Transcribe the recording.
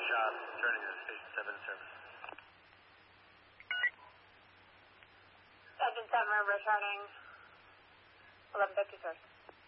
shot, turning to Station 7 service. Engine 7, returning 1150 source.